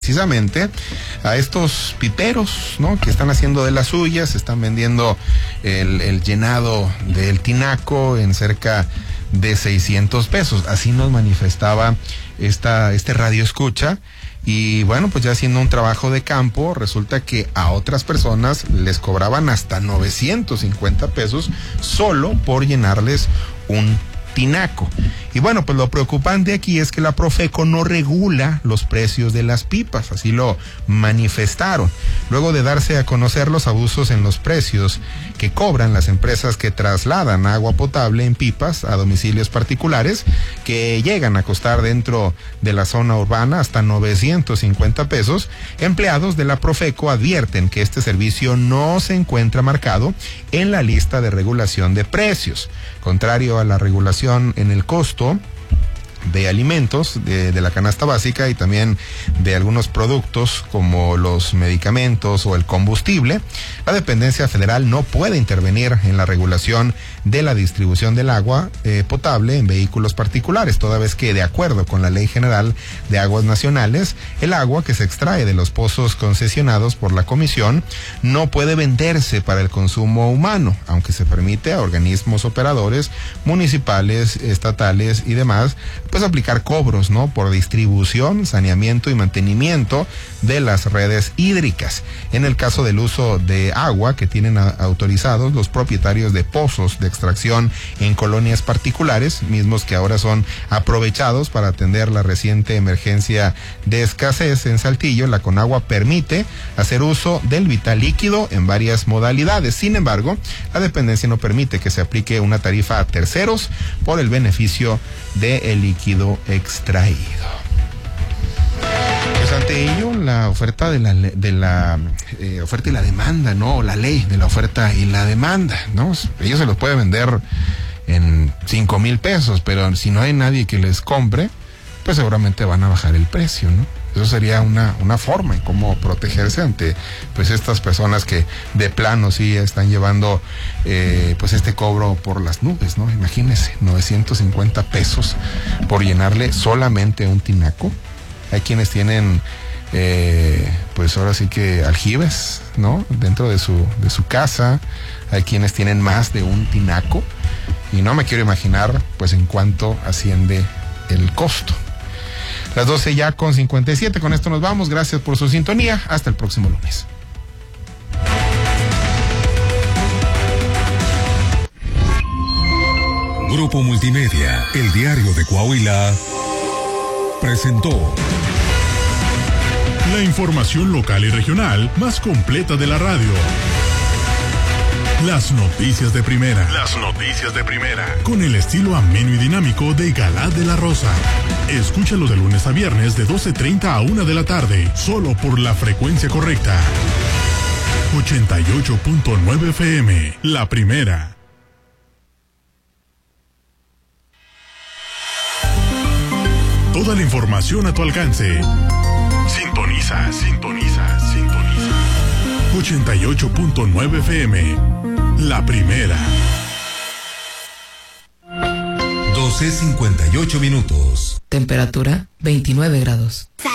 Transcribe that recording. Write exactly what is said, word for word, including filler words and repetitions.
precisamente a estos piperos, ¿no?, que están haciendo de las suyas, están vendiendo el, el llenado del tinaco en cerca de seiscientos pesos. Así nos manifestaba esta, este radio escucha. Y bueno, pues ya haciendo un trabajo de campo, resulta que a otras personas les cobraban hasta novecientos cincuenta pesos solo por llenarles un tinaco. Y bueno, pues lo preocupante aquí es que la Profeco no regula los precios de las pipas, así lo manifestaron. Luego de darse a conocer los abusos en los precios que cobran las empresas que trasladan agua potable en pipas a domicilios particulares, que llegan a costar dentro de la zona urbana hasta novecientos cincuenta pesos, empleados de la Profeco advierten que este servicio no se encuentra marcado en la lista de regulación de precios. Contrario a la regulación en el costo de alimentos, de, de la canasta básica y también de algunos productos como los medicamentos o el combustible, la dependencia federal no puede intervenir en la regulación de la distribución del agua eh, potable en vehículos particulares, toda vez que, de acuerdo con la Ley General de Aguas Nacionales, el agua que se extrae de los pozos concesionados por la Comisión no puede venderse para el consumo humano, aunque se permite a organismos operadores municipales, estatales y demás, pues aplicar cobros, ¿no?, por distribución, saneamiento y mantenimiento de las redes hídricas. En el caso del uso de agua que tienen a, autorizados los propietarios de pozos de extracción en colonias particulares, mismos que ahora son aprovechados para atender la reciente emergencia de escasez en Saltillo, la Conagua permite hacer uso del vital líquido en varias modalidades. Sin embargo, la dependencia no permite que se aplique una tarifa a terceros por el beneficio del líquido extraído. Pues ante ello, la oferta de la de la eh, oferta y la demanda, ¿no? La ley de la oferta y la demanda, ¿no? Ellos se los pueden vender en cinco mil pesos, pero si no hay nadie que les compre, pues seguramente van a bajar el precio, ¿no? Eso sería una, una forma en cómo protegerse ante pues estas personas que de plano sí están llevando eh, pues este cobro por las nubes, ¿no? Imagínense, novecientos cincuenta pesos por llenarle solamente un tinaco. Hay quienes tienen eh, pues ahora sí que aljibes, ¿no?, dentro de su, de su casa. Hay quienes tienen más de un tinaco y no me quiero imaginar pues en cuánto asciende el costo. Las doce ya con cincuenta y siete, con esto nos vamos. Gracias por su sintonía. Hasta el próximo lunes. Grupo Multimedia, el diario de Coahuila, presentó la información local y regional más completa de la radio. Las noticias de primera. Las noticias de primera. Con el estilo ameno y dinámico de Galá de la Rosa. Escúchalo de lunes a viernes de doce treinta a una de la tarde, solo por la frecuencia correcta. ochenta y ocho punto nueve F M, La Primera. Toda la información a tu alcance. Sintoniza, sintoniza, sintoniza. ochenta y ocho punto nueve F M, La Primera. doce cincuenta y ocho minutos. Temperatura veintinueve grados.